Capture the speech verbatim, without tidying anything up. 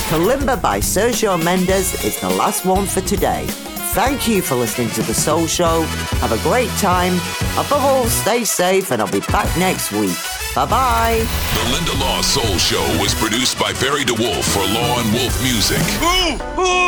Kalimba by Sergio Mendes is the last one for today. Thank you for listening to The Soul Show. Have a great time. Above all, stay safe, and I'll be back next week. Bye-bye. The Linda Law Soul Show was produced by Barry DeWolf for Law and Wolf Music.